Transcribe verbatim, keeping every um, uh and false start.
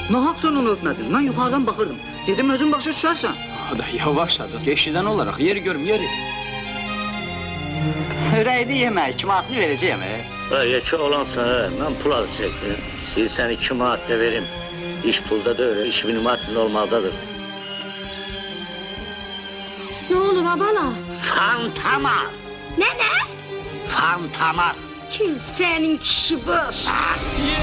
Nahaq sən onu öpmədin. Mən yuxarıdan baxırdım. Dedim özün başa düşərsən. Hadi yavaş hadi. Geçiden olarak yeri görüm yeri. Ürəkli yemək, kim atını verəcəyəm, e? Yekə olansa, mən pul adı çəkdim. Siz sən iki manat da verim. İş pulda da öyle, iş minimat normaldadır. Ne olur abala? Fantamas! Ne ne? Fantamas! Kim senin kişi boş?